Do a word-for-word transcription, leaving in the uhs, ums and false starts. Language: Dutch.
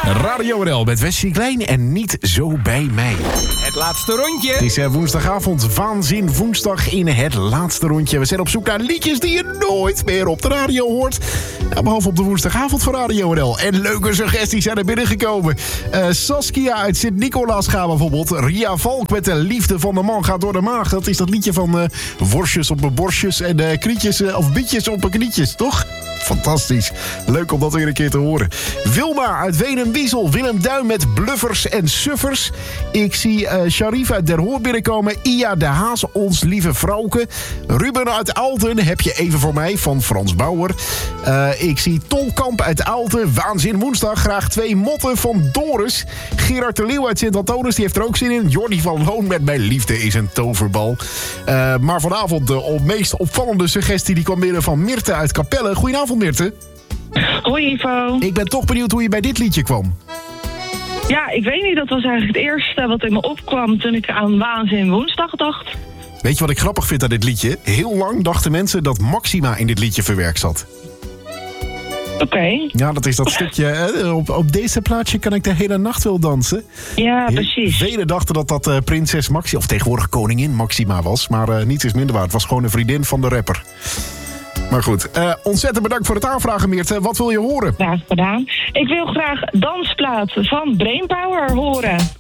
Radio R L met Wesley Klein en Niet Zo Bij Mij. Het laatste rondje. Het is uh, woensdagavond, waanzin woensdag in het laatste rondje. We zijn op zoek naar liedjes die je nooit meer op de radio hoort. Nou, behalve op de woensdagavond van Radio R L. En leuke suggesties zijn er binnengekomen. Uh, Saskia uit Sint-Nicolaas gaat bijvoorbeeld. Ria Valk met De Liefde van de Man gaat door de maag. Dat is dat liedje van uh, worstjes op mijn borstjes en uh, krietjes uh, of bietjes op mijn knietjes, toch? Fantastisch. Leuk om dat weer een keer te horen. Wilma uit Wenen-Wiesel. Willem Duin met Bluffers en Suffers. Ik zie uh, Sharif uit Der Hoor binnenkomen. Ia de Haas, Ons Lieve Vrouwke. Ruben uit Aalten, Heb je even voor mij, van Frans Bauer. Uh, ik zie Tolkamp uit Aalten. Waanzin woensdag. Graag twee motten van Doris. Gerard de Leeuw uit Sint-Antonis, die heeft er ook zin in. Jordi van Loon met Mijn Liefde is een toverbal. Uh, maar vanavond de op meest opvallende suggestie die kwam binnen van Mirte uit Capelle. Goedenavond, Mirte. Hoi Ivo. Ik ben toch benieuwd hoe je bij dit liedje kwam. Ja, ik weet niet, dat was eigenlijk het eerste wat in me opkwam toen ik aan Waanzin woensdag dacht. Weet je wat ik grappig vind aan dit liedje? Heel lang dachten mensen dat Maxima in dit liedje verwerkt zat. Oké. Okay. Ja, dat is dat stukje. Hè? Op, op deze plaatsje kan ik de hele nacht wel dansen. Ja, precies. Velen dachten dat dat uh, prinses Maxima, of tegenwoordig koningin Maxima was. Maar uh, niets is minder waar. Het was gewoon een vriendin van de rapper. Maar goed, uh, ontzettend bedankt voor het aanvragen, Meerte. Wat wil je horen? Graag gedaan. Ik wil graag Dansplaat van Brainpower horen.